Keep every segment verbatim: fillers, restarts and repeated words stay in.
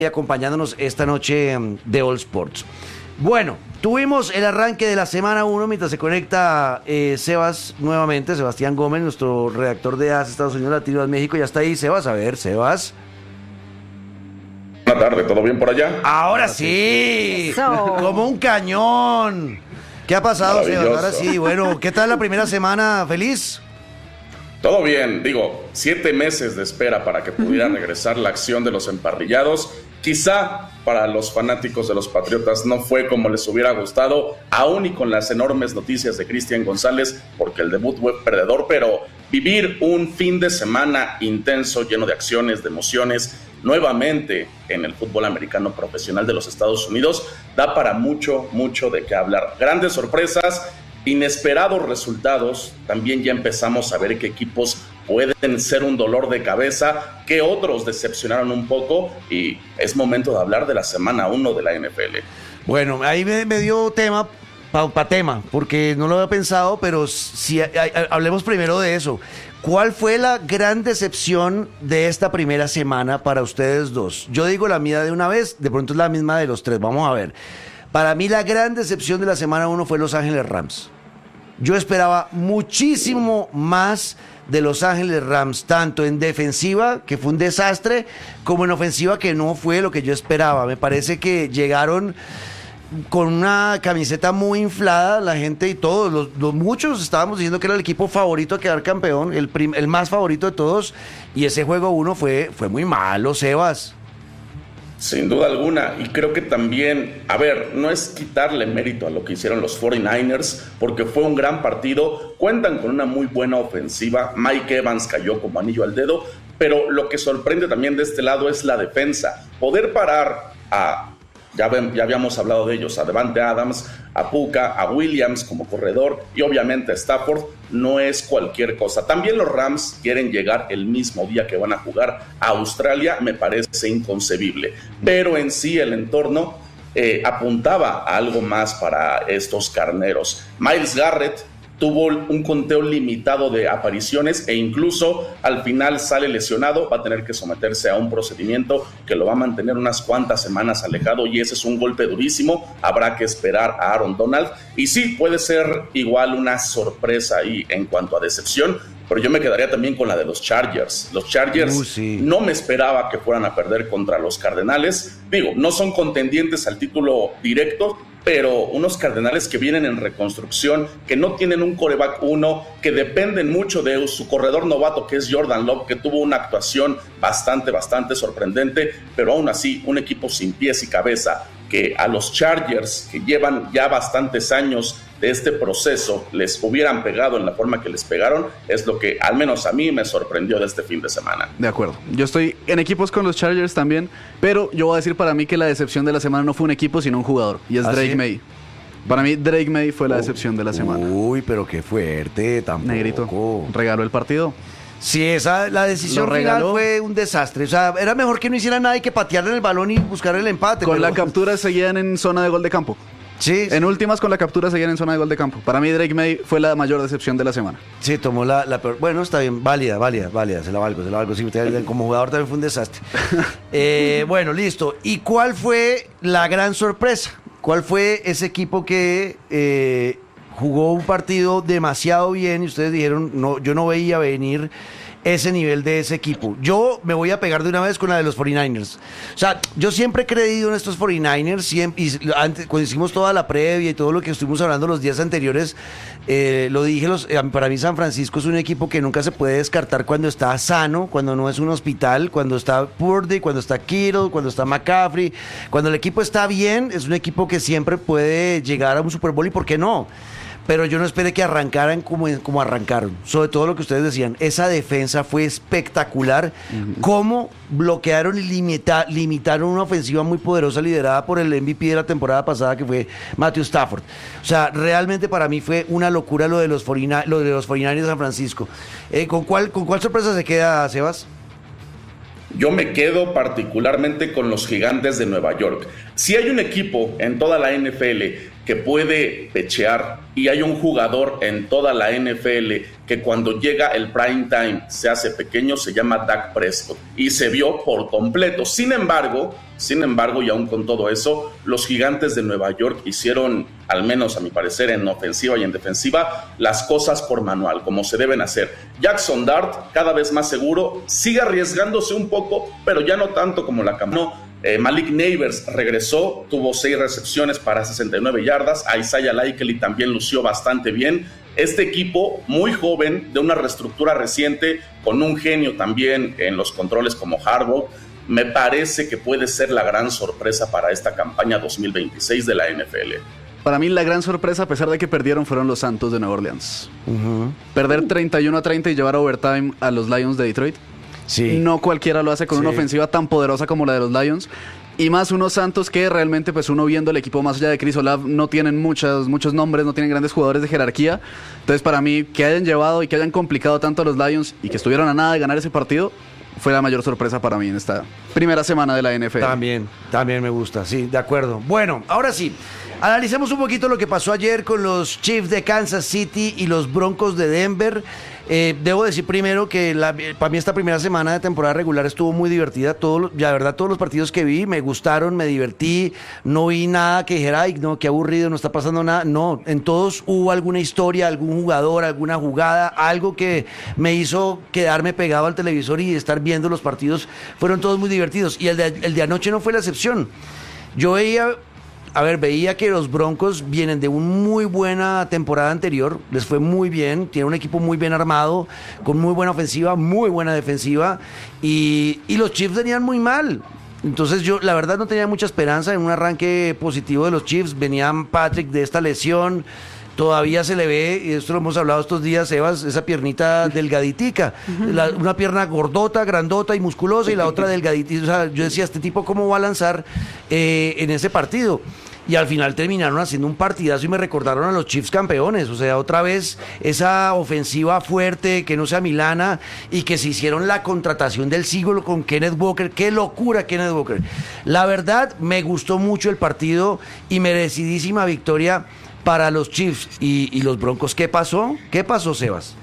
acompañándonos esta noche de All Sports. Bueno, tuvimos el arranque de la semana uno mientras se conecta eh, Sebas nuevamente, Sebastián Gómez, nuestro redactor de A S Estados Unidos Latinos México. Ya está ahí, Sebas. A ver, Sebas. Buenas tardes, ¿todo bien por allá? Ahora sí, Eso. Como un cañón. ¿Qué ha pasado, Sebas? Ahora sí, bueno, ¿qué tal la primera semana? ¿Feliz? Todo bien, digo, siete meses de espera para que pudiera regresar la acción de los emparrillados. Quizá para los fanáticos de los Patriotas no fue como les hubiera gustado, aún y con las enormes noticias de Cristian González, porque el debut fue perdedor, pero vivir un fin de semana intenso, lleno de acciones, de emociones, nuevamente en el fútbol americano profesional de los Estados Unidos, da para mucho, mucho de qué hablar. Grandes sorpresas, inesperados resultados. También ya empezamos a ver qué equipos pueden ser un dolor de cabeza, que otros decepcionaron un poco, y es momento de hablar de la semana uno de la N F L. Bueno, ahí me, me dio tema para pa tema, porque no lo había pensado, pero si a, a, hablemos primero de eso. ¿Cuál fue la gran decepción de esta primera semana para ustedes dos? Yo digo la mía de una vez, de pronto es la misma de los tres, vamos a ver. Para mí la gran decepción de la semana uno fue Los Ángeles Rams. Yo esperaba muchísimo más de Los Ángeles Rams, tanto en defensiva, que fue un desastre, como en ofensiva, que no fue lo que yo esperaba. Me parece que llegaron con una camiseta muy inflada, la gente y todos, los, los muchos estábamos diciendo que era el equipo favorito a quedar campeón, el, prim, el más favorito de todos, y ese juego uno fue, fue muy malo, Sebas. Sin duda alguna, y creo que también, a ver, no es quitarle mérito a lo que hicieron los cuarenta y nueve ers, porque fue un gran partido, cuentan con una muy buena ofensiva, Mike Evans cayó como anillo al dedo, pero lo que sorprende también de este lado es la defensa, poder parar a... Ya, ven, ya habíamos hablado de ellos, a Davante Adams, a Puka, a Williams como corredor y obviamente a Stafford, no es cualquier cosa. También los Rams quieren llegar el mismo día que van a jugar a Australia, me parece inconcebible. Pero en sí el entorno eh, apuntaba a algo más para estos carneros. Myles Garrett tuvo un conteo limitado de apariciones e incluso al final sale lesionado, va a tener que someterse a un procedimiento que lo va a mantener unas cuantas semanas alejado, y ese es un golpe durísimo. Habrá que esperar a Aaron Donald, y sí, puede ser igual una sorpresa ahí en cuanto a decepción, pero yo me quedaría también con la de los Chargers. Los Chargers uh, sí. no me esperaba que fueran a perder contra los Cardenales. Digo, no son contendientes al título directo, pero unos Cardenales que vienen en reconstrucción, que no tienen un quarterback uno, que dependen mucho de su corredor novato, que es Jordan Love, que tuvo una actuación bastante, bastante sorprendente, pero aún así, un equipo sin pies y cabeza, que a los Chargers, que llevan ya bastantes años de este proceso, les hubieran pegado en la forma que les pegaron, es lo que al menos a mí me sorprendió de este fin de semana. De acuerdo, yo estoy en equipos con los Chargers también, pero yo voy a decir para mí que la decepción de la semana no fue un equipo, sino un jugador, y es ¿Ah, Drake sí? May. Para mí Drake May fue la decepción de la semana. Uy, pero qué fuerte, tampoco. Negrito, regaló el partido. Sí, esa, la decisión final fue un desastre. O sea, era mejor que no hiciera nada y que patearle el balón y buscar el empate. Con pero... la captura seguían en zona de gol de campo. Sí. En últimas, con la captura seguían en zona de gol de campo. Para mí Drake May fue la mayor decepción de la semana. Sí, tomó la, la peor. Bueno, está bien, válida, válida, válida. Se la valgo, se la valgo. Sí, como jugador también fue un desastre. eh, bueno, listo. ¿Y cuál fue la gran sorpresa? ¿Cuál fue ese equipo que... Eh, jugó un partido demasiado bien y ustedes dijeron, no, yo no veía venir ese nivel de ese equipo? Yo me voy a pegar de una vez con la de los cuarenta y nueve ers. O sea, yo siempre he creído en estos cuarenta y nueve ers, siempre, y antes, cuando hicimos toda la previa y todo lo que estuvimos hablando los días anteriores, eh, lo dije, los, eh, para mí San Francisco es un equipo que nunca se puede descartar cuando está sano, cuando no es un hospital, cuando está Purdy, cuando está Kittle, cuando está McCaffrey. Cuando el equipo está bien, es un equipo que siempre puede llegar a un Super Bowl, y ¿por qué no? Pero yo no esperé que arrancaran como, como arrancaron. Sobre todo lo que ustedes decían, esa defensa fue espectacular. Uh-huh. Cómo bloquearon y limita, limitaron una ofensiva muy poderosa liderada por el M V P de la temporada pasada, que fue Matthew Stafford. O sea, realmente para mí fue una locura lo de los cuarenta y nueve, lo de los cuarenta y nueve de San Francisco. Eh, ¿con cuál, ¿Con cuál sorpresa se queda, Sebas? Yo me quedo particularmente con los Gigantes de Nueva York. Si hay un equipo en toda la N F L que puede pechear y hay un jugador en toda la N F L que cuando llega el prime time se hace pequeño, se llama Dak Prescott y se vio por completo. Sin embargo, sin embargo, y aún con todo eso, los Gigantes de Nueva York hicieron, al menos a mi parecer, en ofensiva y en defensiva, las cosas por manual, como se deben hacer. Jackson Dart, cada vez más seguro, sigue arriesgándose un poco, pero ya no tanto como la caminó. Eh, Malik Neighbors regresó, tuvo seis recepciones para sesenta y nueve yardas. Isaiah Likely también lució bastante bien. Este equipo, muy joven, de una reestructura reciente, con un genio también en los controles como Harbaugh, me parece que puede ser la gran sorpresa para esta campaña dos mil veintiséis de la N F L. Para mí la gran sorpresa, a pesar de que perdieron, fueron los Santos de Nueva Orleans. Uh-huh. Perder treinta y uno a treinta y llevar a overtime a los Lions de Detroit. Sí. No cualquiera lo hace con sí. una ofensiva tan poderosa como la de los Lions. Y más unos Santos que realmente, pues uno viendo el equipo más allá de Chris Olave, no tienen muchos, muchos nombres, no tienen grandes jugadores de jerarquía. Entonces, para mí, que hayan llevado y que hayan complicado tanto a los Lions y que estuvieron a nada de ganar ese partido, fue la mayor sorpresa para mí en esta primera semana de la N F L. También, también me gusta, sí, de acuerdo. Bueno, ahora sí, analicemos un poquito lo que pasó ayer con los Chiefs de Kansas City y los Broncos de Denver. Eh, debo decir primero que la, para mí esta primera semana de temporada regular estuvo muy divertida. Todo, la verdad, todos los partidos que vi me gustaron, me divertí. No vi nada que dijera, ay, no, qué aburrido, no está pasando nada. No, en todos hubo alguna historia, algún jugador, alguna jugada, algo que me hizo quedarme pegado al televisor y estar viendo los partidos. Fueron todos muy divertidos. Y el de, el de anoche no fue la excepción. Yo veía... A ver, veía que los Broncos vienen de una muy buena temporada anterior, les fue muy bien, tienen un equipo muy bien armado, con muy buena ofensiva, muy buena defensiva, y, y los Chiefs venían muy mal. Entonces yo la verdad no tenía mucha esperanza en un arranque positivo de los Chiefs. Venían Patrick de esta lesión, todavía se le ve, y esto lo hemos hablado estos días, Evas, esa piernita delgaditica, la, una pierna gordota, grandota y musculosa, y la otra delgadita. O sea, yo decía, este tipo cómo va a lanzar eh, en ese partido. Y al final terminaron haciendo un partidazo y me recordaron a los Chiefs campeones. O sea, otra vez esa ofensiva fuerte, que no sea milana, y que se hicieron la contratación del siglo con Kenneth Walker. ¡Qué locura, Kenneth Walker! La verdad, me gustó mucho el partido y merecidísima victoria para los Chiefs. ¿Y, y los Broncos qué pasó? ¿Qué pasó, Sebas?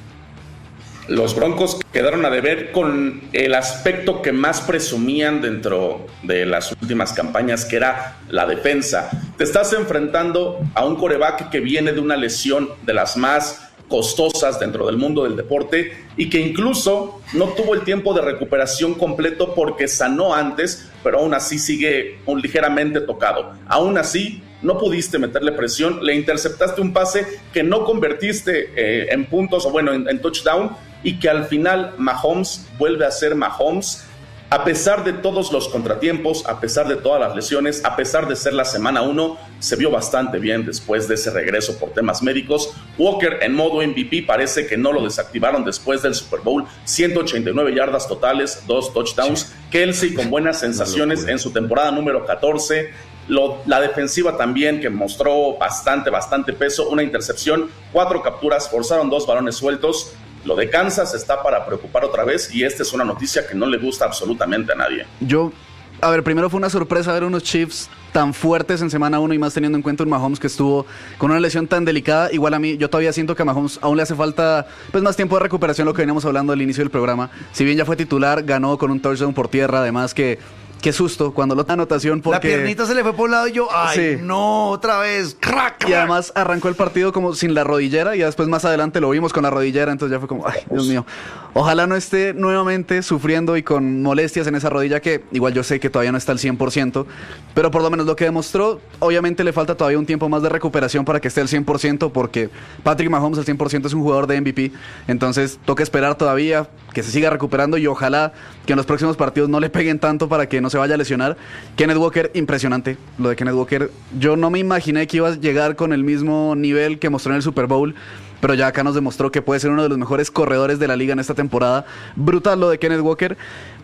Los Broncos quedaron a deber con el aspecto que más presumían dentro de las últimas campañas, que era la defensa. Te estás enfrentando a un quarterback que viene de una lesión de las más costosas dentro del mundo del deporte y que incluso no tuvo el tiempo de recuperación completo porque sanó antes, pero aún así sigue un ligeramente tocado. Aún así, no pudiste meterle presión, le interceptaste un pase que no convertiste eh, en puntos o bueno, en, en touchdown, y que al final Mahomes vuelve a ser Mahomes, a pesar de todos los contratiempos, a pesar de todas las lesiones, a pesar de ser la semana uno, se vio bastante bien después de ese regreso por temas médicos. Walker en modo M V P, parece que no lo desactivaron después del Super Bowl, ciento ochenta y nueve yardas totales, dos touchdowns. Sí. Kelsey con buenas sensaciones en su temporada número catorce. Lo, la defensiva también, que mostró bastante, bastante peso, una intercepción, cuatro capturas, forzaron dos balones sueltos. Lo de Kansas está para preocupar otra vez y esta es una noticia que no le gusta absolutamente a nadie. Yo, a ver, primero fue una sorpresa ver unos Chiefs tan fuertes en semana uno y más teniendo en cuenta un Mahomes que estuvo con una lesión tan delicada. Igual a mí, yo todavía siento que a Mahomes aún le hace falta pues más tiempo de recuperación, lo que veníamos hablando al inicio del programa. Si bien ya fue titular, ganó con un touchdown por tierra, además que... Qué susto cuando lo da anotación porque... La piernita se le fue por un lado y yo, ¡ay, sí. no! Otra vez. ¡Crack, crack! Y además arrancó el partido como sin la rodillera y después más adelante lo vimos con la rodillera, entonces ya fue como, ¡ay, Dios mío! Ojalá no esté nuevamente sufriendo y con molestias en esa rodilla que igual yo sé que todavía no está al cien por ciento, pero por lo menos lo que demostró, obviamente le falta todavía un tiempo más de recuperación para que esté al cien por ciento porque Patrick Mahomes al cien por ciento es un jugador de M V P, entonces toca esperar todavía que se siga recuperando y ojalá que en los próximos partidos no le peguen tanto para que no se vaya a lesionar. Kenneth Walker, impresionante. Lo de Kenneth Walker, yo no me imaginé que iba a llegar con el mismo nivel que mostró en el Super Bowl, pero ya acá nos demostró que puede ser uno de los mejores corredores de la liga en esta temporada. Brutal lo de Kenneth Walker.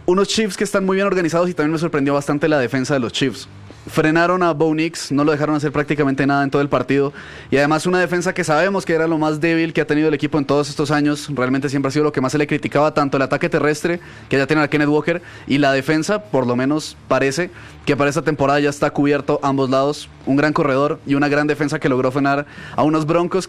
unos Chiefs que están muy bien organizados y también me sorprendió bastante la defensa de los Chiefs. Frenaron a Bo Nix, no lo dejaron hacer prácticamente nada en todo el partido y además una defensa que sabemos que era lo más débil que ha tenido el equipo en todos estos años. Realmente siempre ha sido lo que más se le criticaba, tanto el ataque terrestre, que ya tiene a Kenneth Walker, y la defensa, por lo menos parece que para esta temporada ya está cubierto ambos lados. Un gran corredor y una gran defensa que logró frenar a unos Broncos